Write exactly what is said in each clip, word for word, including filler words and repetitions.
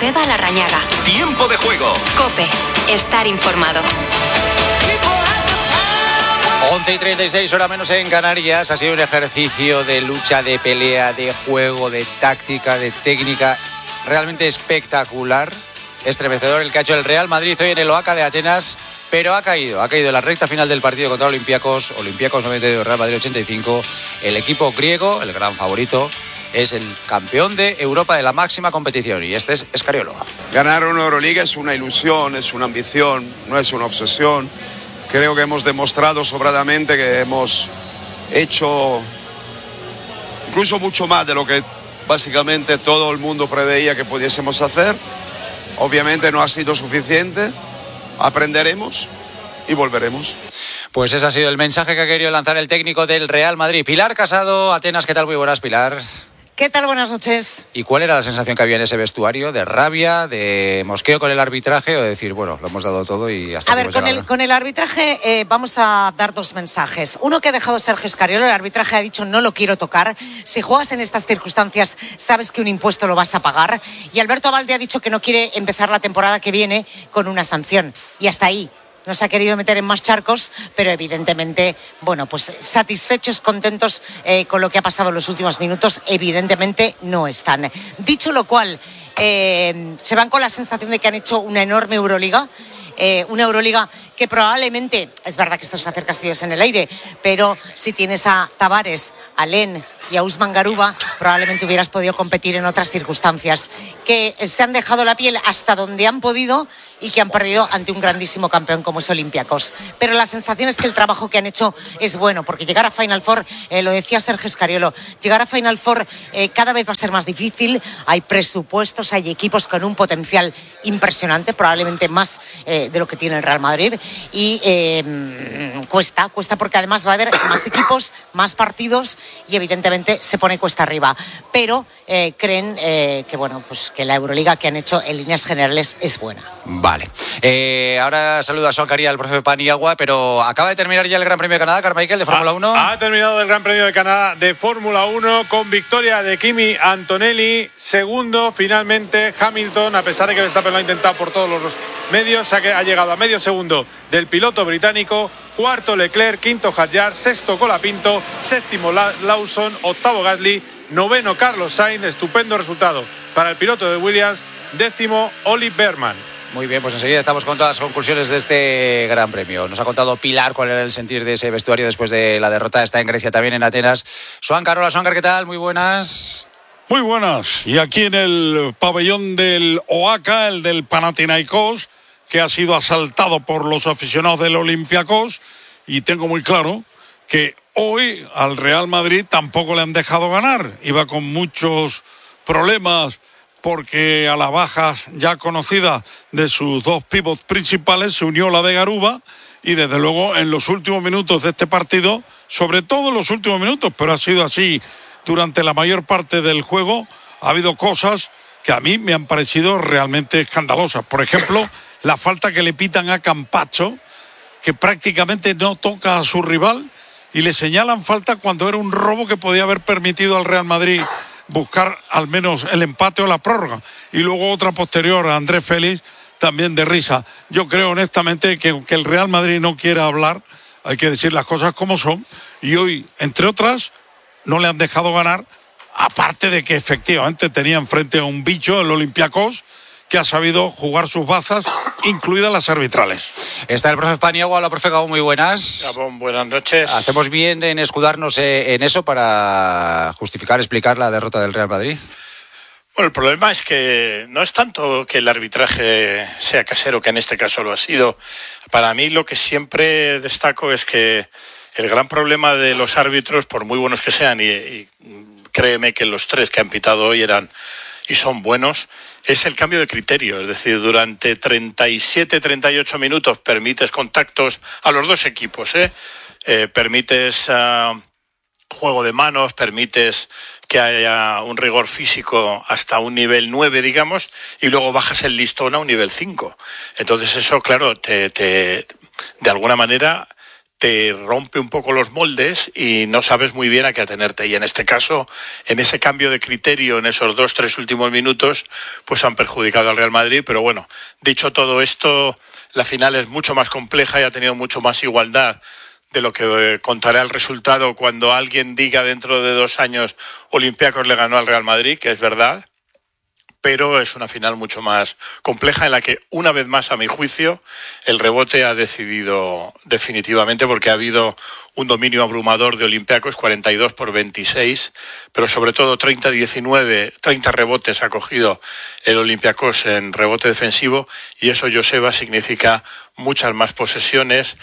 Joseba Larrañaga. Tiempo de juego. COPE. Estar informado. once y treinta y seis, hora menos en Canarias. Ha sido un ejercicio de lucha, de pelea, de juego, de táctica, de técnica realmente espectacular, estremecedor el que ha hecho el Real Madrid hoy en el Oaca de Atenas, pero ha caído, ha caído en la recta final del partido contra Olympiacos, Olympiacos noventa y dos, Real Madrid ochenta y cinco. El equipo griego, el gran favorito, es el campeón de Europa de la máxima competición, y este es Scariolo. Ganar una Euroliga es una ilusión, es una ambición, no es una obsesión. Creo que hemos demostrado sobradamente que hemos hecho incluso mucho más de lo que básicamente todo el mundo preveía que pudiésemos hacer. Obviamente no ha sido suficiente, aprenderemos y volveremos. Pues ese ha sido el mensaje que ha querido lanzar el técnico del Real Madrid. Pilar Casado, Atenas, ¿qué tal? Muy buenas, Pilar. ¿Qué tal? Buenas noches. ¿Y cuál era la sensación que había en ese vestuario? ¿De rabia, de mosqueo con el arbitraje o de decir, bueno, lo hemos dado todo y hasta A ver, con el, con el arbitraje eh, vamos a dar dos mensajes. Uno que ha dejado Sergio Scariolo, el arbitraje ha dicho no lo quiero tocar. Si juegas en estas circunstancias, sabes que un impuesto lo vas a pagar. Y Alberto Abalde ha dicho que no quiere empezar la temporada que viene con una sanción. Y hasta ahí. No se ha querido meter en más charcos, pero evidentemente, bueno, pues satisfechos, contentos eh, con lo que ha pasado en los últimos minutos, evidentemente no están. Dicho lo cual, eh, se van con la sensación de que han hecho una enorme Euroliga, eh, una Euroliga que probablemente, es verdad que esto es hacer castillos en el aire, pero si tienes a Tavares, a Len y a Usman Garuba, probablemente hubieras podido competir en otras circunstancias. Que se han dejado la piel hasta donde han podido y que han perdido ante un grandísimo campeón como es Olympiacos. Pero la sensación es que el trabajo que han hecho es bueno, porque llegar a Final Four, eh, lo decía Sergio Scariolo, llegar a Final Four eh, cada vez va a ser más difícil. Hay presupuestos, hay equipos con un potencial impresionante, probablemente más eh, de lo que tiene el Real Madrid, y eh, cuesta, cuesta porque además va a haber más equipos, más partidos y evidentemente se pone cuesta arriba. Pero eh, creen eh, que bueno, pues que la Euroliga que han hecho en líneas generales es buena. Vale. Eh, ahora saluda a Joan Caría, el profe Paniagua, pero acaba de terminar ya el Gran Premio de Canadá, Carmichael, de Fórmula uno. Ha, ha terminado el Gran Premio de Canadá de Fórmula uno con victoria de Kimi Antonelli. Segundo, finalmente, Hamilton, a pesar de que Verstappen lo ha intentado por todos los medios, ha, ha llegado a medio segundo del piloto británico. Cuarto, Leclerc. Quinto, Hadjar. Sexto, Colapinto. Séptimo, La- Lawson. Octavo, Gasly. Noveno, Carlos Sainz. Estupendo resultado para el piloto de Williams. Décimo, Oli Berman. Muy bien, pues enseguida estamos con todas las conclusiones de este Gran Premio. Nos ha contado Pilar cuál era el sentir de ese vestuario después de la derrota. Está en Grecia, también en Atenas. Suancar, hola Suancar, ¿qué tal? Muy buenas. Muy buenas. Y aquí en el pabellón del Oaca, el del Panathinaikos, que ha sido asaltado por los aficionados del Olympiacos, y tengo muy claro que hoy al Real Madrid tampoco le han dejado ganar. Iba con muchos problemas porque a las bajas ya conocidas de sus dos pivots principales se unió la de Garuba, y desde luego en los últimos minutos de este partido, sobre todo en los últimos minutos, pero ha sido así durante la mayor parte del juego, ha habido cosas que a mí me han parecido realmente escandalosas. Por ejemplo, la falta que le pitan a Campazzo, que prácticamente no toca a su rival, y le señalan falta cuando era un robo que podía haber permitido al Real Madrid buscar al menos el empate o la prórroga. Y luego otra posterior a Andrés Félix, también de risa. Yo creo honestamente que, que el Real Madrid no quiere hablar, hay que decir las cosas como son, y hoy, entre otras, no le han dejado ganar, aparte de que efectivamente tenía enfrente a un bicho, el Olympiacos, que ha sabido jugar sus bazas, incluidas las arbitrales. Está el profe Paniagua, hola profe Gabón, muy buenas. Gabón, buenas noches. ¿Hacemos bien en escudarnos en eso para justificar, explicar la derrota del Real Madrid? Bueno, el problema es que no es tanto que el arbitraje sea casero, que en este caso lo ha sido. Para mí lo que siempre destaco es que el gran problema de los árbitros, por muy buenos que sean, y, y créeme que los tres que han pitado hoy eran y son buenos, es el cambio de criterio. Es decir, durante treinta y siete, treinta y ocho minutos permites contactos a los dos equipos, ¿eh? Eh, permites uh, juego de manos, permites que haya un rigor físico hasta un nivel nueve, digamos, y luego bajas el listón a un nivel cinco. Entonces eso, claro, te, te, de alguna manera te rompe un poco los moldes y no sabes muy bien a qué atenerte. Y en este caso, en ese cambio de criterio en esos dos, tres últimos minutos, pues han perjudicado al Real Madrid. Pero bueno, dicho todo esto, la final es mucho más compleja y ha tenido mucho más igualdad de lo que eh, contaré el resultado cuando alguien diga dentro de dos años Olympiacos le ganó al Real Madrid, que es verdad. Pero es una final mucho más compleja en la que, una vez más, a mi juicio, el rebote ha decidido definitivamente, porque ha habido un dominio abrumador de Olympiacos, cuarenta y dos por veintiséis, pero sobre todo treinta a diecinueve, treinta rebotes ha cogido el Olympiacos en rebote defensivo, y eso, Joseba, significa muchas más posesiones.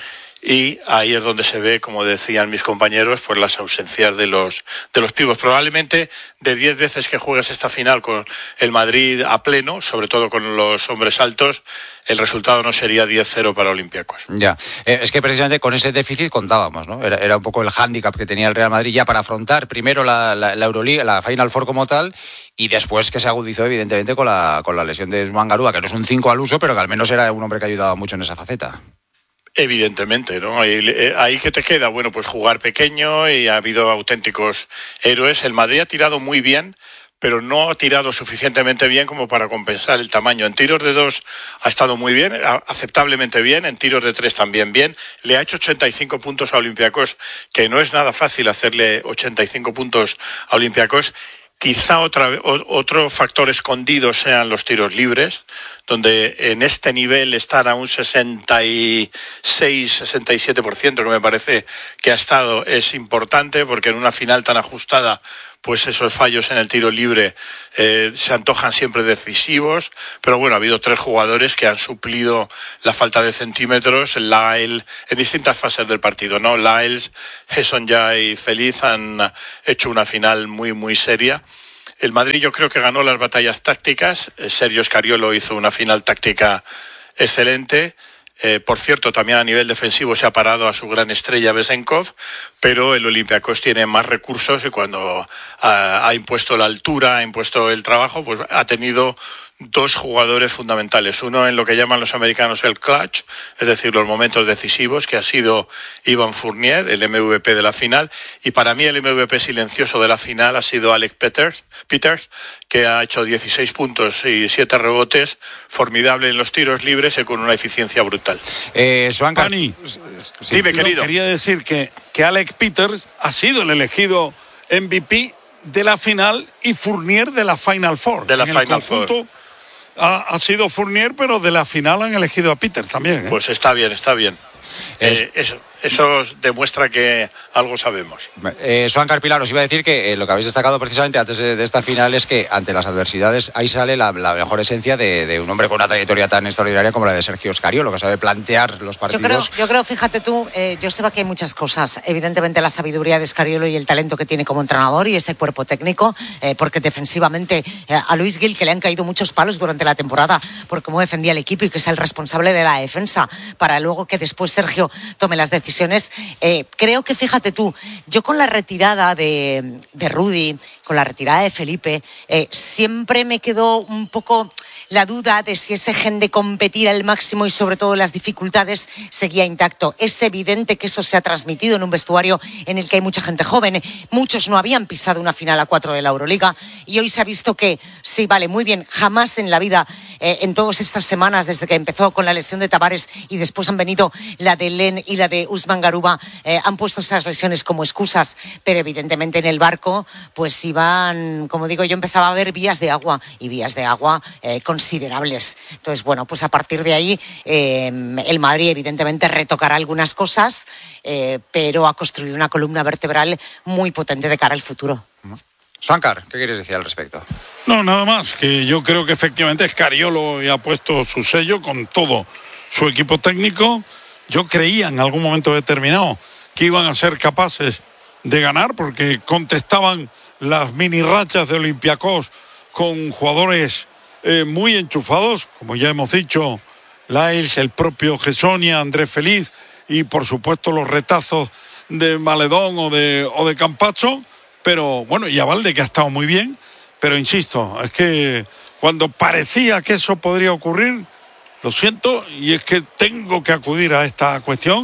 Y ahí es donde se ve, como decían mis compañeros, pues las ausencias de los de los pibos. Probablemente de diez veces que juegas esta final con el Madrid a pleno, sobre todo con los hombres altos, el resultado no sería diez cero para Olympiacos. Ya, eh, es que precisamente con ese déficit contábamos, ¿no? Era, era un poco el hándicap que tenía el Real Madrid ya para afrontar primero la, la, la Euroliga, la Final Four como tal, y después que se agudizó evidentemente con la, con la lesión de Usman Garuba, que no es un cinco al uso, pero que al menos era un hombre que ayudaba mucho en esa faceta. Evidentemente, ¿no? Ahí, ahí que te queda, bueno, pues jugar pequeño, y ha habido auténticos héroes. El Madrid ha tirado muy bien, pero no ha tirado suficientemente bien como para compensar el tamaño. En tiros de dos ha estado muy bien, aceptablemente bien, en tiros de tres también bien. Le ha hecho ochenta y cinco puntos a Olympiacos, que no es nada fácil hacerle ochenta y cinco puntos a Olympiacos. Quizá otra, otro factor escondido sean los tiros libres, donde en este nivel están a un sesenta y seis, sesenta y siete por ciento, que me parece que ha estado, es importante, porque en una final tan ajustada, pues esos fallos en el tiro libre eh, se antojan siempre decisivos. Pero bueno, ha habido tres jugadores que han suplido la falta de centímetros. Lyle, en distintas fases del partido, ¿no? Lyles, Hesonja y Feliz han hecho una final muy, muy seria. El Madrid, yo creo que ganó las batallas tácticas. Sergio Scariolo hizo una final táctica excelente. Eh, por cierto, también a nivel defensivo se ha parado a su gran estrella Besenkov, pero el Olympiacos tiene más recursos, y cuando ha, ha impuesto la altura, ha impuesto el trabajo, pues ha tenido dos jugadores fundamentales. Uno en lo que llaman los americanos el clutch, es decir, los momentos decisivos, que ha sido Ivan Fournier, el M V P de la final, y para mí el M V P silencioso de la final ha sido Alec Peters, Peters que ha hecho dieciséis puntos y siete rebotes, formidable en los tiros libres y con una eficiencia brutal. Eh, Suanca, Pani, sí, dime, no, querido. Quería decir que, que Alec Peters ha sido el elegido M V P de la final y Fournier de la Final Four. De la en Final el conjunto, Four. Ha, ha sido Fournier, pero de la final han elegido a Peters también, ¿eh? Pues está bien, está bien. Es... Eh, eso, eso demuestra que algo sabemos. Eh, Suancar Pilar, os iba a decir que eh, lo que habéis destacado precisamente antes de, de esta final es que ante las adversidades ahí sale la, la mejor esencia de, de un hombre con una trayectoria tan extraordinaria como la de Sergio Scariolo, que sabe plantear los partidos. Yo creo, yo creo fíjate tú, eh, Joseba, que hay muchas cosas. Evidentemente la sabiduría de Scariolo y el talento que tiene como entrenador y ese cuerpo técnico, eh, porque defensivamente eh, a Luis Gil, que le han caído muchos palos durante la temporada por cómo defendía el equipo y que es el responsable de la defensa, para luego que después Sergio tome las decisiones. Eh, creo que, fíjate tú, yo con la retirada de, de Rudy, con la retirada de Felipe, eh, siempre me quedó un poco la duda de si ese gen de competir al máximo y sobre todo las dificultades seguía intacto. Es evidente que eso se ha transmitido en un vestuario en el que hay mucha gente joven. Muchos no habían pisado una final a cuatro de la Euroliga y hoy se ha visto que, sí, vale, muy bien, jamás en la vida, eh, en todas estas semanas, desde que empezó con la lesión de Tavares y después han venido la de Len y la de Usman Garuba, eh, han puesto esas lesiones como excusas, pero evidentemente en el barco, pues iban, como digo yo, empezaba a haber vías de agua y vías de agua eh, considerables. Entonces, bueno, pues a partir de ahí eh, el Madrid evidentemente retocará algunas cosas, eh, pero ha construido una columna vertebral muy potente de cara al futuro. Suancar, ¿qué quieres decir al respecto? No, nada más, que yo creo que efectivamente Scariolo ha puesto su sello con todo su equipo técnico. Yo creía en algún momento determinado que iban a ser capaces de ganar, porque contestaban las mini rachas de Olympiacos con jugadores eh, muy enchufados, como ya hemos dicho, Lyles, el propio Hesonja, Andrés Feliz y por supuesto los retazos de Maledón o de, o de Campazzo, pero bueno, y Abalde, que ha estado muy bien, pero insisto, es que cuando parecía que eso podría ocurrir, lo siento, y es que tengo que acudir a esta cuestión,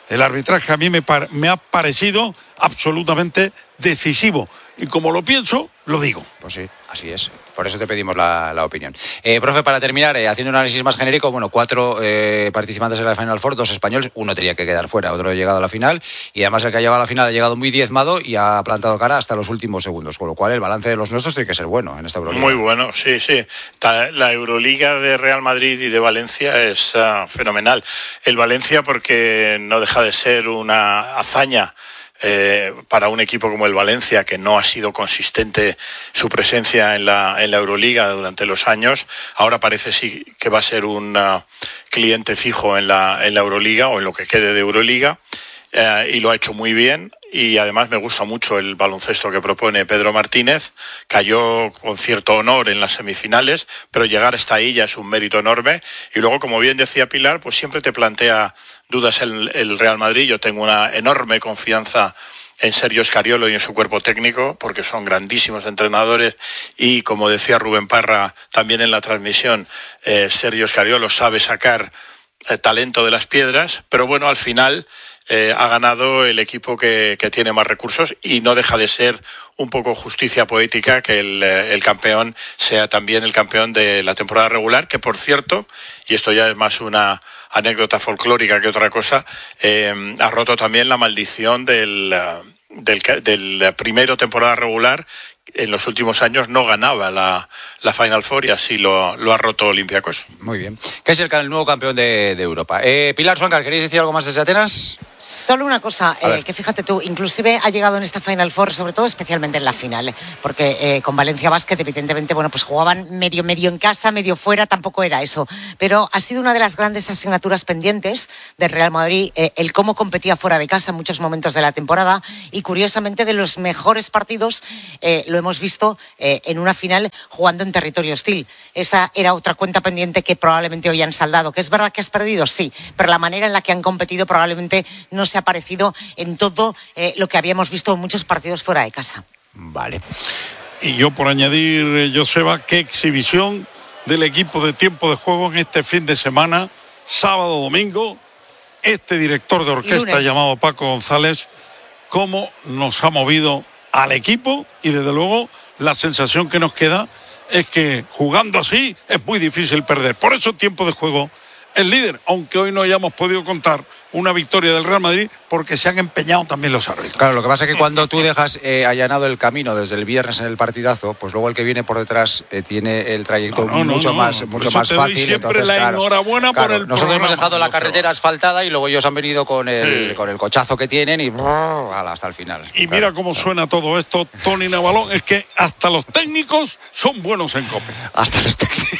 el arbitraje a mí me, par- me ha parecido absolutamente decisivo. Y como lo pienso, lo digo. Pues sí, así es. Por eso te pedimos la, la opinión. Eh, profe, para terminar, eh, haciendo un análisis más genérico, bueno, cuatro eh, participantes en la Final Four, dos españoles, uno tenía que quedar fuera, otro ha llegado a la final, y además el que ha llegado a la final ha llegado muy diezmado y ha plantado cara hasta los últimos segundos, con lo cual el balance de los nuestros tiene que ser bueno en esta Euroliga. Muy bueno, sí, sí. La Euroliga de Real Madrid y de Valencia es uh, fenomenal. El Valencia porque no deja de ser una hazaña Eh, para un equipo como el Valencia, que no ha sido consistente su presencia en la, en la Euroliga durante los años. Ahora parece sí que va a ser un uh, cliente fijo en la, en la Euroliga, o en lo que quede de Euroliga, eh, y lo ha hecho muy bien. Y además me gusta mucho el baloncesto que propone Pedro Martínez. Cayó con cierto honor en las semifinales, pero llegar hasta ahí ya es un mérito enorme. Y luego, como bien decía Pilar, pues siempre te plantea dudas el, el Real Madrid. Yo tengo una enorme confianza en Sergio Scariolo y en su cuerpo técnico, porque son grandísimos entrenadores, y como decía Rubén Parra también en la transmisión, eh, Sergio Scariolo sabe sacar eh, talento de las piedras, pero bueno, al final Eh, ha ganado el equipo que, que tiene más recursos, y no deja de ser un poco justicia poética que el, el campeón sea también el campeón de la temporada regular, que por cierto, y esto ya es más una anécdota folclórica que otra cosa, eh, ha roto también la maldición del, del, del primero temporada regular. En los últimos años no ganaba la, la Final Four, y así lo, lo ha roto Olympiacos. Muy bien. Que es el, el nuevo campeón de, de Europa. Eh, Pilar Suancar, ¿queréis decir algo más desde Atenas? Solo una cosa, eh, que fíjate tú, inclusive ha llegado en esta Final Four, sobre todo especialmente en la final, porque eh, con Valencia Basket evidentemente, bueno, pues jugaban medio medio en casa, medio fuera, tampoco era eso, pero ha sido una de las grandes asignaturas pendientes del Real Madrid, eh, el cómo competía fuera de casa en muchos momentos de la temporada, y curiosamente de los mejores partidos eh, lo hemos visto eh, en una final jugando en territorio hostil. Esa era otra cuenta pendiente que probablemente hoy han saldado. ¿Que es verdad que has perdido? Sí, pero la manera en la que han competido probablemente no se ha parecido en todo eh, lo que habíamos visto en muchos partidos fuera de casa. Vale. Y yo por añadir, Joseba, qué exhibición del equipo de tiempo de juego en este fin de semana, sábado, domingo. Este director de orquesta llamado Paco González, cómo nos ha movido al equipo, y desde luego la sensación que nos queda es que jugando así es muy difícil perder. Por eso tiempo de juego el líder, aunque hoy no hayamos podido contar una victoria del Real Madrid, porque se han empeñado también los árbitros. Claro, lo que pasa es que cuando tú dejas eh, allanado el camino desde el viernes en el partidazo, pues luego el que viene por detrás eh, tiene el trayecto no, no, mucho no, más, no. mucho más te fácil. doy siempre entonces, la claro, enhorabuena claro, por el nosotros programa, hemos dejado la carretera asfaltada y luego ellos han venido con el, sí. con el cochazo que tienen y brrr, hasta el final. Y claro, mira cómo claro. suena todo esto, Tony Navalón, es que hasta los técnicos son buenos en COPE. Hasta los técnicos.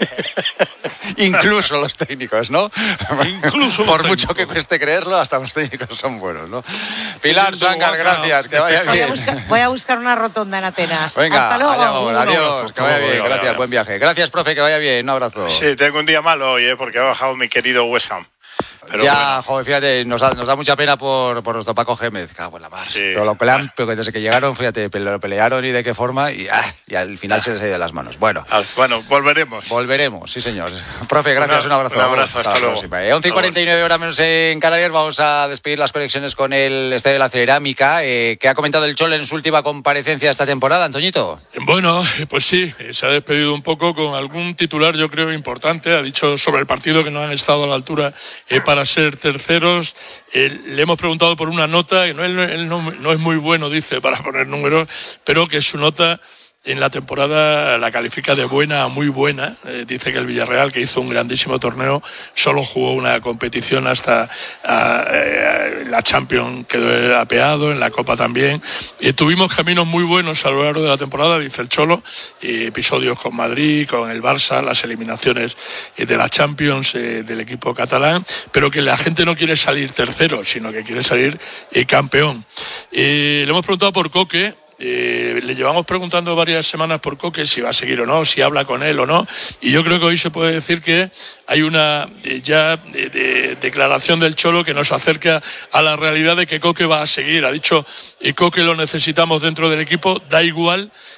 Incluso los técnicos, ¿no? Incluso los Por técnicos. mucho que cueste creerlo, hasta los técnicos son buenos, ¿no? Pilar Suancar, gracias, que vaya Voy a, bien. buscar, voy a buscar una rotonda en Atenas. Venga, hasta luego. allá vamos, Un adiós, abrazo, que vaya hasta bien, luego, gracias, adiós. buen viaje. Gracias, profe, que vaya bien, un abrazo. Sí, tengo un día malo hoy, ¿eh? Porque ha bajado mi querido West Ham. Pero ya, bueno. joder, fíjate, nos da, nos da mucha pena por, por nuestro Paco Gémez, cago en la mar. Sí. Pero lo pelean, pero desde que llegaron, fíjate, lo pelearon y de qué forma, y, ah, y al final se les ha ido de las manos. Bueno, Ah, bueno, volveremos. volveremos, sí señor. Profe, gracias, Una- un abrazo. un abrazo, hasta la luego. próxima. Eh, once y cuarenta y nueve horas menos en Canarias, vamos a despedir las conexiones con el Estadio de la Cerámica, eh, que ha comentado el Cholo en su última comparecencia esta temporada, Antoñito. Bueno, pues sí, se ha despedido un poco con algún titular, yo creo, importante. Ha dicho sobre el partido que no han estado a la altura eh, para ser terceros. Eh, le hemos preguntado por una nota, que no, él, él no, no es muy bueno, dice, para poner números, pero que su nota en la temporada la califica de buena a muy buena. Eh, dice que el Villarreal, que hizo un grandísimo torneo, solo jugó una competición hasta a, eh, la Champions, quedó apeado, en la Copa también. Eh, tuvimos caminos muy buenos a lo largo de la temporada, dice el Cholo, eh, episodios con Madrid, con el Barça, las eliminaciones eh, de la Champions eh, del equipo catalán, pero que la gente no quiere salir tercero, sino que quiere salir eh, campeón. Eh, le hemos preguntado por Coque. Eh, le llevamos preguntando varias semanas por Coque si va a seguir o no, si habla con él o no, y yo creo que hoy se puede decir que hay una eh, ya de, de, declaración del Cholo que nos acerca a la realidad de que Coque va a seguir. Ha dicho, y Coque lo necesitamos dentro del equipo, da igual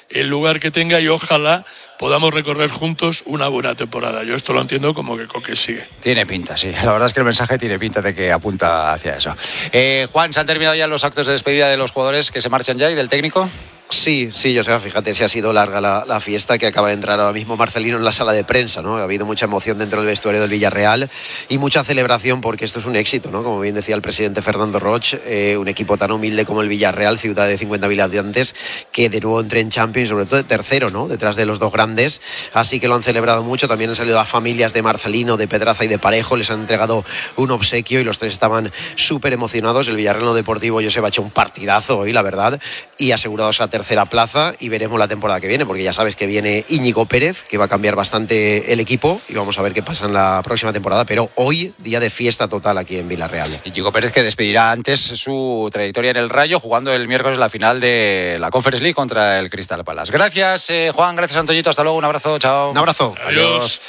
el lugar que tenga y ojalá podamos recorrer juntos una buena temporada. Yo esto lo entiendo como que Coque sigue. Tiene pinta, sí. La verdad es que el mensaje tiene pinta de que apunta hacia eso. Eh, Juan, ¿se han terminado ya los actos de despedida de los jugadores que se marchan ya y del técnico? Sí, sí, yo sé, fíjate si ha sido larga la, la fiesta, que acaba de entrar ahora mismo Marcelino en la sala de prensa, ¿no? Ha habido mucha emoción dentro del vestuario del Villarreal y mucha celebración porque esto es un éxito, ¿no? Como bien decía el presidente Fernando Roch, eh, un equipo tan humilde como el Villarreal, ciudad de cincuenta mil habitantes, que de nuevo entre en Champions, sobre todo de tercero, ¿no? Detrás de los dos grandes, así que lo han celebrado mucho. También han salido a familias de Marcelino, de Pedraza y de Parejo, les han entregado un obsequio y los tres estaban súper emocionados. El Villarreal Deportivo, Joseba, ha hecho un partidazo hoy, la verdad, y ha asegurado esa tercera plaza. Y veremos la temporada que viene, porque ya sabes que viene Íñigo Pérez, que va a cambiar bastante el equipo, y vamos a ver qué pasa en la próxima temporada. Pero hoy, día de fiesta total aquí en Villarreal. Íñigo Pérez, que despedirá antes su trayectoria en el Rayo, jugando el miércoles la final de la Conference League contra el Crystal Palace. Gracias, eh, Juan, gracias, Antoñito, hasta luego, un abrazo, chao. Un abrazo. Adiós.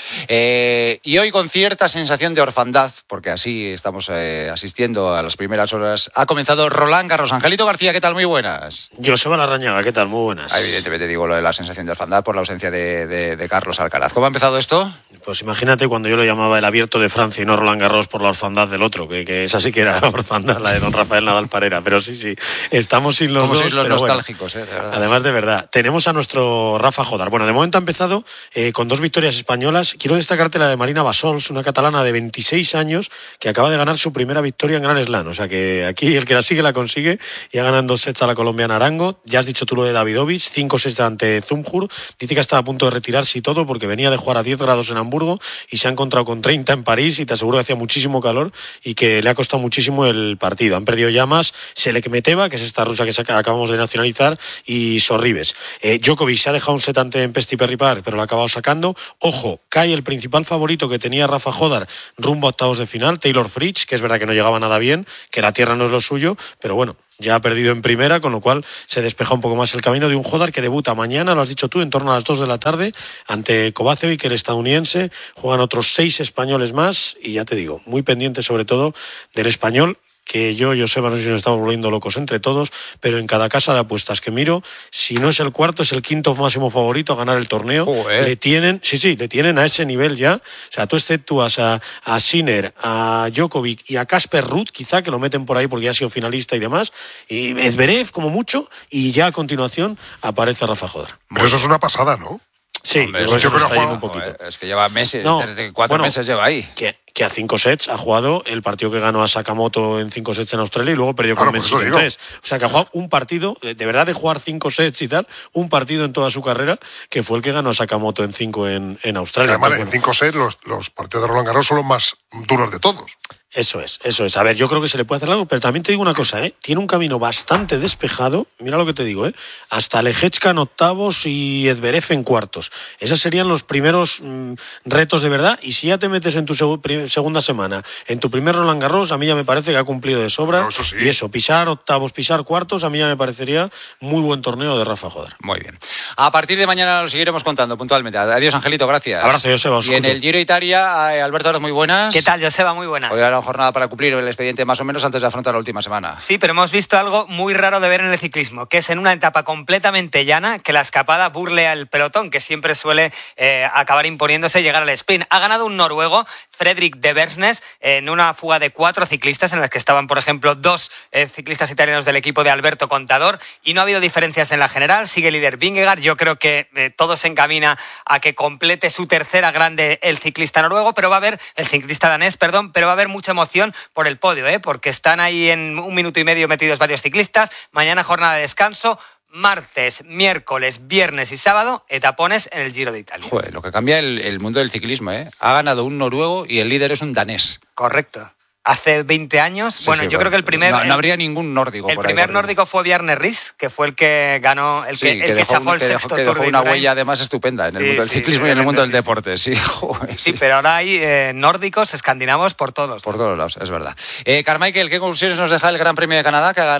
Eh, y hoy, con cierta sensación de orfandad, porque así estamos eh, asistiendo a las primeras horas, ha comenzado Roland Garros. Angelito García, ¿qué tal? Muy buenas. Joseba Larrañaga, ¿qué tal? Muy buenas. Evidentemente digo lo de la sensación de orfandad por la ausencia de, de, de Carlos Alcaraz. ¿Cómo ha empezado esto? Pues imagínate cuando yo lo llamaba el Abierto de Francia y no Roland Garros por la orfandad del otro, que, que esa sí que era orfandad, la de don Rafael Nadal Parera. Pero sí, sí, estamos sin los Como dos. sois los pero nostálgicos, bueno, eh, de verdad. Además, de verdad, tenemos a nuestro Rafa Jodar. Bueno, de momento ha empezado eh, con dos victorias españolas. Quiero destacarte la de Marina Bassols, una catalana de veintiséis años que acaba de ganar su primera victoria en Grand Slam. O sea que aquí el que la sigue la consigue. Ya ganan dos sets a la colombiana Arango. Ya has dicho tú lo de Davidovich, cinco sets ante Zumhur. Dice que estaba a punto de retirarse y todo porque venía de jugar a diez grados en Hamburgo y se ha encontrado con treinta en París, y te aseguro que hacía muchísimo calor y que le ha costado muchísimo el partido. Han perdido ya más Selekmeteva, que es esta rusa que acabamos de nacionalizar, y Sorribes. Eh, Djokovic se ha dejado un set ante Pesti Perripar, pero lo ha acabado sacando. Ojo, cae el principal favorito que tenía Rafa Jodar rumbo a octavos de final, Taylor Fritz, que es verdad que no llegaba nada bien, que la tierra no es lo suyo, pero bueno, ya ha perdido en primera, con lo cual se despeja un poco más el camino de un Jodar que debuta mañana, lo has dicho tú, en torno a las dos de la tarde, ante Kovacevic, el estadounidense. Juegan otros seis españoles más y ya te digo, muy pendiente sobre todo del español, que yo, Joseba, no sé si nos estamos volviendo locos entre todos, pero en cada casa de apuestas que miro, si no es el cuarto, es el quinto máximo favorito a ganar el torneo. Joder. Le tienen, sí, sí, le tienen a ese nivel ya. O sea, tú exceptúas a, a Sinner, a Djokovic y a Casper Ruud, quizá, que lo meten por ahí porque ya ha sido finalista y demás, y Medvedev como mucho, y ya a continuación aparece Rafa Jodar. Pero eso es una pasada, ¿no? Sí, Hombre, pero eso eso yo creo está que yendo juega- un poquito. Joder, es que lleva meses, No, desde cuatro bueno, meses lleva ahí. Que, que a cinco sets ha jugado el partido que ganó a Sakamoto en cinco sets en Australia y luego perdió Claro, con por eso Messi en digo. tres. O sea, que ha jugado un partido, de verdad, de jugar cinco sets y tal, un partido en toda su carrera, que fue el que ganó a Sakamoto en cinco en, en Australia. Además, Entonces, en bueno, cinco sets los, los partidos de Roland Garros son los más duros de todos. Eso es, eso es. A ver, yo creo que se le puede hacer algo, pero también te digo una cosa, ¿eh? Tiene un camino bastante despejado, mira lo que te digo, ¿eh? Hasta Lejechka en octavos y Edverev en cuartos. Esos serían los primeros mmm, retos de verdad, y si ya te metes en tu seg- pri- segunda semana, en tu primer Roland Garros, a mí ya me parece que ha cumplido de sobra. No, eso sí. Y eso, pisar octavos, pisar cuartos, a mí ya me parecería muy buen torneo de Rafa Jodar. Muy bien. A partir de mañana lo seguiremos contando puntualmente. Adiós, Angelito, gracias. Abrazo, Joseba, os Y en escucho. el Giro Italia, eh, Alberto Oroz, muy buenas. ¿Qué tal, Joseba? Muy buenas. Hoy era una jornada para cumplir el expediente más o menos antes de afrontar la última semana. Sí, pero hemos visto algo muy raro de ver en el ciclismo, que es en una etapa completamente llana que la escapada burle al pelotón, que siempre suele eh, acabar imponiéndose y llegar al sprint. Ha ganado un noruego, Fredrik de Bersnes, en una fuga de cuatro ciclistas, en las que estaban, por ejemplo, dos eh, ciclistas italianos del equipo de Alberto Contador, y no ha habido diferencias en la general. Sigue líder Vingegaard. Yo creo que eh, todo se encamina a que complete su tercera grande el ciclista noruego, pero va a haber, el ciclista danés, perdón, pero va a haber mucha emoción por el podio, ¿eh? Porque están ahí en un minuto y medio metidos varios ciclistas. Mañana jornada de descanso. Martes, miércoles, viernes y sábado, etapones en el Giro de Italia. Joder, lo que cambia el, el mundo del ciclismo, ¿eh? Ha ganado un noruego y el líder es un danés. Correcto. Hace veinte años, Sí, bueno, sí, yo bueno, creo que el primer... No, no el- habría ningún nórdico El por ahí primer corriendo. nórdico fue Bjarne Riis, que fue el que ganó, el Sí, que, el que dejó, chafó un- el que dejó- sexto que Tour dejó de una Indurain. huella además estupenda en el Sí, mundo del sí, ciclismo y en el mundo del realmente deporte. Sí, joder, Sí, pero ahora hay eh, nórdicos, escandinavos por todos los por todos lados, es verdad. Eh, Carmichael, ¿qué conclusiones nos deja el Gran Premio de Canadá que ha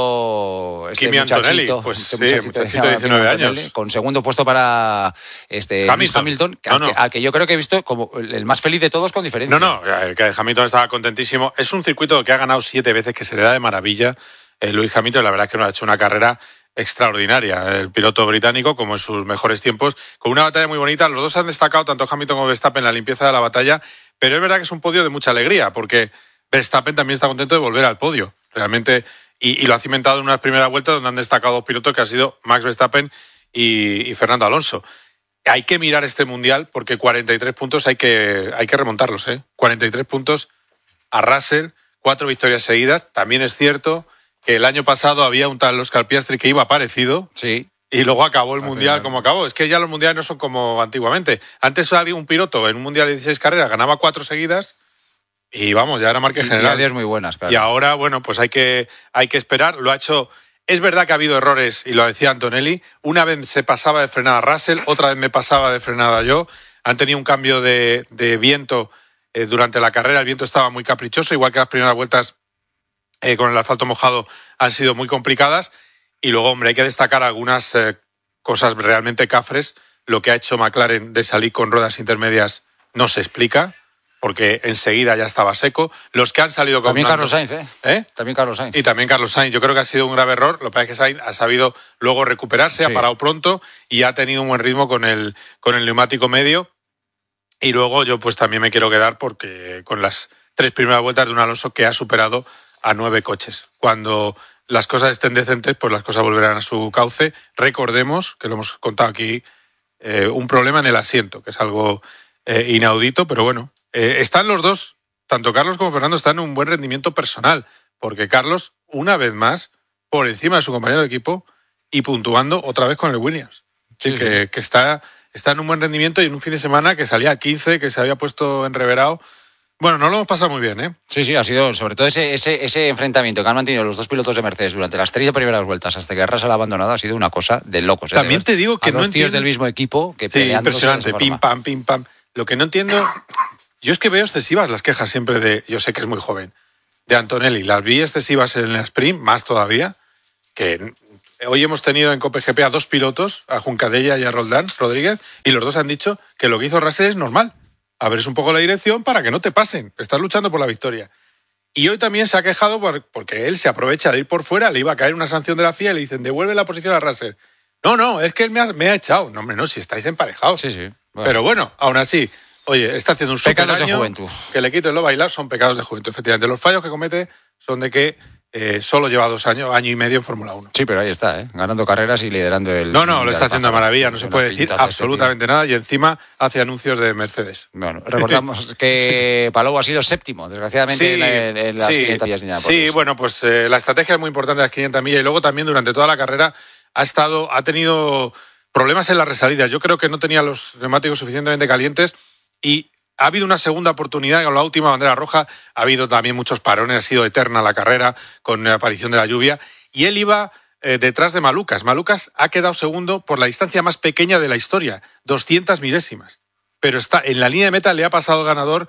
ganado este Kimi muchachito? Antonelli? Pues este sí, muchachito, muchachito que de se llama diecinueve Kimi Antonelli, años. con segundo puesto para este Lewis Hamilton. Hamilton, que, No, al, no. que, al que yo creo que he visto como el el más feliz de todos con diferencia. No, no, el que Hamilton estaba contentísimo. Es un circuito que ha ganado siete veces, que se le da de maravilla. Eh, Lewis Hamilton, la verdad es que nos ha hecho una carrera extraordinaria. El piloto británico, como en sus mejores tiempos, con una batalla muy bonita. Los dos han destacado, tanto Hamilton como Verstappen, en la limpieza de la batalla, pero es verdad que es un podio de mucha alegría, porque Verstappen también está contento de volver al podio, realmente, y, y lo ha cimentado en unas primeras vueltas donde han destacado dos pilotos que han sido Max Verstappen y, y Fernando Alonso. Hay que mirar este Mundial porque cuarenta y tres puntos hay que, hay que remontarlos, ¿eh? cuarenta y tres puntos a Russell, cuatro victorias seguidas. También es cierto que el año pasado había un tal Oscar Piastri que iba parecido. Sí. Y luego acabó el Mundial como acabó. Es que ya los Mundiales no son como antiguamente. Antes había un piloto en un Mundial de dieciséis carreras, ganaba cuatro seguidas y vamos, ya era marca general. Y muy buenas, claro. Y ahora, bueno, pues hay que, hay que esperar. Lo ha hecho... Es verdad que ha habido errores, y lo decía Antonelli. Una vez se pasaba de frenada Russell, otra vez me pasaba de frenada yo. Han tenido un cambio de, de viento eh, durante la carrera. El viento estaba muy caprichoso, igual que las primeras vueltas eh, con el asfalto mojado han sido muy complicadas. Y luego, hombre, hay que destacar algunas eh, cosas realmente cafres. Lo que ha hecho McLaren de salir con ruedas intermedias no se explica, porque enseguida ya estaba seco. Los que han salido con... También blandos, Carlos Sainz, ¿eh? ¿eh? También Carlos Sainz. Y también Carlos Sainz. Yo creo que ha sido un grave error. Lo que pasa es que Sainz ha sabido luego recuperarse, sí. Ha parado pronto y ha tenido un buen ritmo con el, con el neumático medio. Y luego yo pues también me quiero quedar porque con las tres primeras vueltas de un Alonso que ha superado a nueve coches. Cuando las cosas estén decentes, pues las cosas volverán a su cauce. Recordemos, que lo hemos contado aquí, eh, un problema en el asiento, que es algo eh, inaudito, pero bueno. Eh, están los dos, tanto Carlos como Fernando, están en un buen rendimiento personal, porque Carlos, una vez más, por encima de su compañero de equipo y puntuando otra vez con el Williams. Sí, sí, que, sí. que está, está en un buen rendimiento y en un fin de semana que salía a quince, que se había puesto enreverado. Bueno, no lo hemos pasado muy bien, ¿eh? Sí, sí, ha sido sobre todo ese, ese, ese enfrentamiento que han mantenido los dos pilotos de Mercedes durante las tres primeras vueltas hasta que Russell ha abandonado, ha sido una cosa de locos. ¿eh? También te digo que a no dos entiendo... tíos del mismo equipo que sí, peleándose impresionante, pim, pam, pim, pam. Lo que no entiendo... Yo es que veo excesivas las quejas siempre de... Yo sé que es muy joven. De Antonelli. Las vi excesivas en el sprint, más todavía, que hoy hemos tenido en Cope G P a dos pilotos, a Juncadella y a Roldán Rodríguez, y los dos han dicho que lo que hizo Russell es normal. Abres un poco la dirección para que no te pasen. Estás luchando por la victoria. Y hoy también se ha quejado por, porque él se aprovecha de ir por fuera, le iba a caer una sanción de la F I A y le dicen, devuelve la posición a Russell. No, no, es que él me ha, me ha echado. No, hombre, no, si estáis emparejados. Sí, sí. Bueno. Pero bueno, aún así... Oye, está haciendo un super pecados año, de juventud. Que le quiten lo bailar son pecados de juventud. Efectivamente, los fallos que comete son de que eh, solo lleva dos años, año y medio en Fórmula uno. Sí, pero ahí está, ¿eh? Ganando carreras y liderando el... No, no, lo está haciendo de maravilla, no se puede decir absolutamente nada y encima hace anuncios de Mercedes. Bueno, recordamos que Palou ha sido séptimo, desgraciadamente, sí, en, la, en las sí, quinientas millas. Ni nada por sí, eso. bueno, pues eh, la estrategia es muy importante de las quinientas millas y luego también durante toda la carrera ha estado, ha tenido problemas en las resalidas. Yo creo que no tenía los neumáticos suficientemente calientes y ha habido una segunda oportunidad con la última bandera roja. Ha habido también muchos parones, ha sido eterna la carrera con la aparición de la lluvia. Y él iba eh, detrás de Malucas. Malucas ha quedado segundo por la distancia más pequeña de la historia, doscientas milésimas. Pero está en la línea de meta le ha pasado el ganador,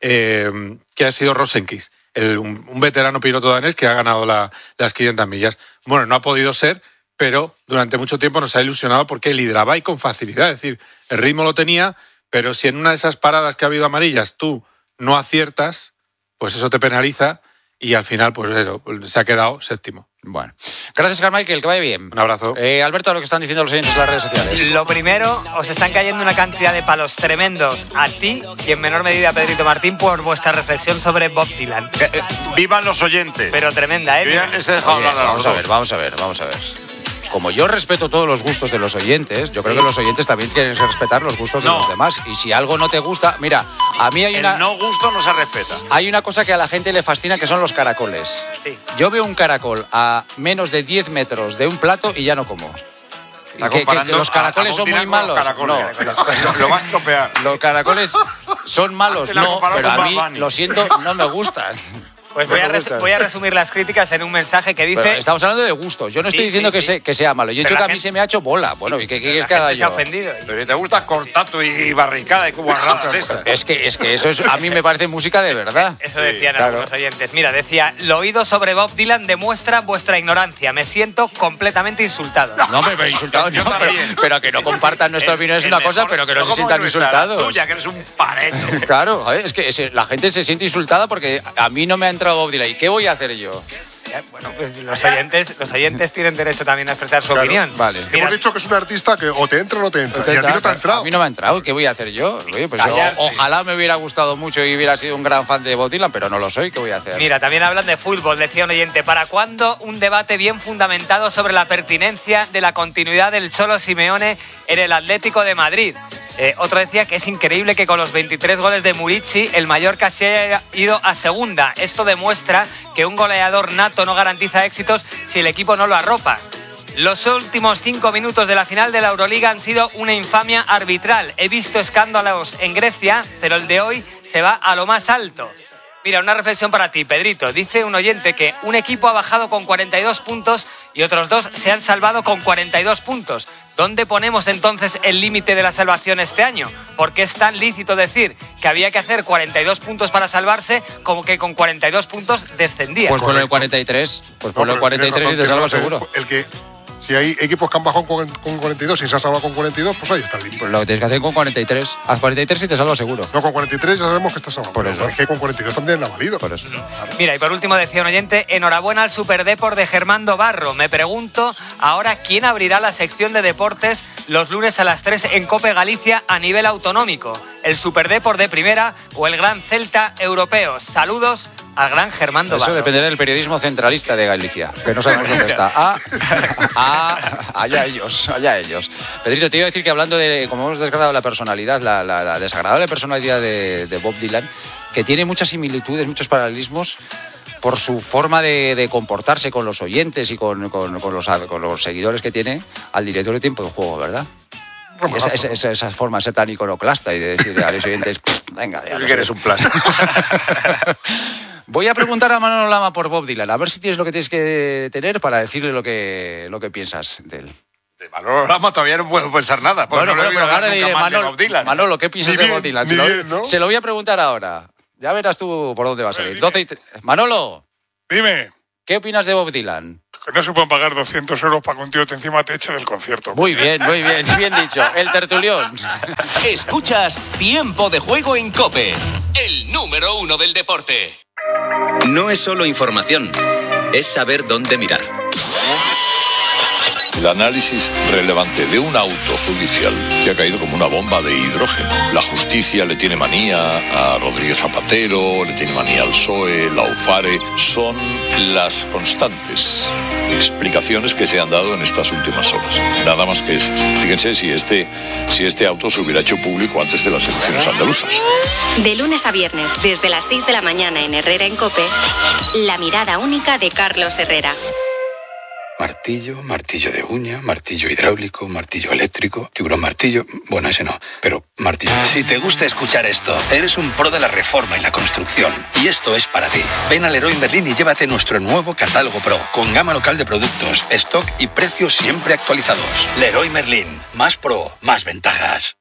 eh, que ha sido Rosenqvist, el, un, un veterano piloto danés que ha ganado la, las quinientas millas. Bueno, no ha podido ser, pero durante mucho tiempo nos ha ilusionado porque lideraba y con facilidad. Es decir, el ritmo lo tenía... Pero si en una de esas paradas que ha habido amarillas tú no aciertas, pues eso te penaliza y al final, pues eso, se ha quedado séptimo. Bueno, gracias, Carmichael, que vaya bien. Un abrazo. Eh, Alberto, lo que están diciendo los oyentes en las redes sociales. Lo primero, os están cayendo una cantidad de palos tremendos a ti y en menor medida a Pedrito Martín por vuestra reflexión sobre Bob Dylan. Eh, eh, vivan los oyentes. Pero tremenda, ¿eh? Yo ya les he dejado Oye, hablar a vamos los a dos. ver, vamos a ver, vamos a ver. Como yo respeto todos los gustos de los oyentes, yo creo que los oyentes también tienen que respetar los gustos No. de los demás. Y si algo no te gusta, mira, a mí hay una... El no gusto no se respeta. Hay una cosa que a la gente le fascina, que son los caracoles. Sí. Yo veo un caracol a menos de diez metros de un plato y ya no como. Está Que, que- que comparando los caracoles a- a son Bob muy Dylan con los malos. caracoles. No, Lo vas a estropear. los caracoles son malos, Antes la no, comparado pero con a mí, Bad Bunny. lo siento, no me gustan. Pues voy a, No me res- gustan. voy a resumir las críticas en un mensaje que dice... Pero estamos hablando de gustos. Yo no estoy Sí, diciendo sí, que, sí. se- que sea malo. Yo he Pero dicho que la a mí gente- se me ha hecho bola. Bueno, ¿y qué La quieres que haga gente se ha yo? ofendido. Pero si te gusta cortato y barricada y guarradas de esas. Es que, es que eso es, a mí me parece música de verdad. Eso decían claro. algunos oyentes. Mira, decía, lo oído sobre Bob Dylan demuestra vuestra ignorancia. Me siento completamente insultado. No, hombre, me he insultado, Yo no, pero, también. pero que no compartan nuestra opinión es El una cosa, mejor- pero que no se como sientan nuestra, insultados. La tuya, que eres un pareto. Claro, joder, es que ese- la gente se siente insultada porque a mí no me ha entrado Bob Dylan. ¿Y qué voy a hacer yo? Ya, bueno, pues los oyentes, los oyentes tienen derecho también a expresar su Claro, opinión. Vale. Mira, Hemos dicho que es un artista que o te entra o no te entra. Y a ti no te ha entrado. A mí no me ha entrado. ¿Qué voy a hacer yo? Oye, pues yo, ojalá me hubiera gustado mucho y hubiera sido un gran fan de Bob Dylan, pero no lo soy. ¿Qué voy a hacer? Mira, también hablan de fútbol, decía un oyente. ¿Para cuándo un debate bien fundamentado sobre la pertinencia de la continuidad del Cholo Simeone en el Atlético de Madrid? Eh, otro decía que es increíble que con los veintitrés goles de Murici el Mallorca se haya ido a segunda. Esto demuestra que un goleador nato no garantiza éxitos si el equipo no lo arropa. Los últimos cinco minutos de la final de la Euroliga han sido una infamia arbitral. He visto escándalos en Grecia, pero el de hoy se va a lo más alto. Mira, una reflexión para ti, Pedrito. Dice un oyente que un equipo ha bajado con cuarenta y dos puntos y otros dos se han salvado con cuarenta y dos puntos. ¿Dónde ponemos entonces el límite de la salvación este año? Porque es tan lícito decir que había que hacer cuarenta y dos puntos para salvarse como que con cuarenta y dos puntos descendía. Pues por el cuarenta y tres. Pues por el cuarenta y tres y te salvas seguro. El que, si hay equipos que han bajado con, con cuarenta y dos y se han salvado con cuarenta y dos, pues ahí está el límite. Pues lo que tienes que hacer con cuarenta y tres. Haz cuarenta y tres y te salvas seguro. No, con cuarenta y tres ya sabemos que estás salvado. Por eso. Es que con cuarenta y dos también ha valido. Por eso. Mira, y por último decía un oyente, enhorabuena al Superdeport de Germando Barro. Me pregunto ahora quién abrirá la sección de deportes los lunes a las tres en COPE Galicia a nivel autonómico. ¿El Superdeport de primera o el Gran Celta europeo? Saludos al gran Germando Barro. Eso dependerá del periodismo centralista de Galicia, que no sabemos dónde está. Ah, ah, allá ellos, allá ellos. Pedrito, te iba a decir que hablando de, como hemos desgranado la personalidad, la, la, la desagradable personalidad de, de Bob Dylan, que tiene muchas similitudes, muchos paralelismos por su forma de, de comportarse con los oyentes y con, con, con, los, con los seguidores que tiene al director de Tiempo de Juego, ¿verdad? Esa, esa, esa, esa forma de ser tan iconoclasta y de decir a los oyentes, venga, ya Sí no que eres un plástico. Voy a preguntar a Manolo Lama por Bob Dylan, a ver si tienes lo que tienes que tener para decirle lo que, lo que piensas de él. De Manolo Lama todavía no puedo pensar nada. Pues Bueno, no le he pero, oído pero hablar ahora le nunca diré, más de Manolo, Bob Dylan. Manolo, ¿qué piensas Ni de bien, Bob Dylan? ni Se lo, bien, ¿no? se lo voy a preguntar ahora. Ya verás tú por dónde va a salir. doce y tres. Manolo, Dime, ¿qué opinas de Bob Dylan? que no se pueden pagar doscientos euros para que un tío te encima te eche del concierto. Muy bien, muy bien, bien dicho. El tertulión. Escuchas Tiempo de Juego en COPE, el número uno del deporte. No es solo información, es saber dónde mirar. El análisis relevante de un auto judicial que ha caído como una bomba de hidrógeno. La justicia le tiene manía a Rodríguez Zapatero, le tiene manía al P S O E, la UFARE. Son las constantes explicaciones que se han dado en estas últimas horas. Nada más que esas. Fíjense si este, si este auto se hubiera hecho público antes de las elecciones andaluzas. De lunes a viernes, desde las seis de la mañana en Herrera en COPE, la mirada única de Carlos Herrera. Martillo, martillo de uña, martillo hidráulico, martillo eléctrico, tiburón martillo... Bueno, ese no, pero martillo... Si te gusta escuchar esto, eres un pro de la reforma y la construcción. Y esto es para ti. Ven al Leroy Merlin y llévate nuestro nuevo catálogo Pro, con gama local de productos, stock y precios siempre actualizados. Leroy Merlin, más pro, más ventajas.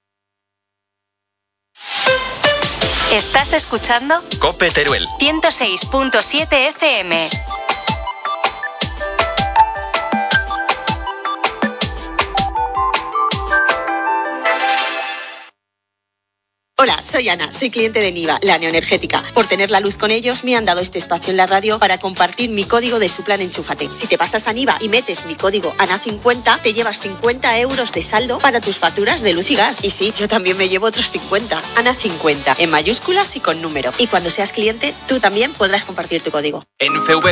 ¿Estás escuchando? COPE Teruel. ciento seis punto siete F M. Hola, soy Ana, soy cliente de Niva, la neoenergética. Por tener la luz con ellos, me han dado este espacio en la radio para compartir mi código de su plan Enchúfate. Si te pasas a Niva y metes mi código A N A cincuenta, te llevas cincuenta euros de saldo para tus facturas de luz y gas. Y sí, yo también me llevo otros cincuenta. A N A cincuenta, en mayúsculas y con número. Y cuando seas cliente, tú también podrás compartir tu código. En F V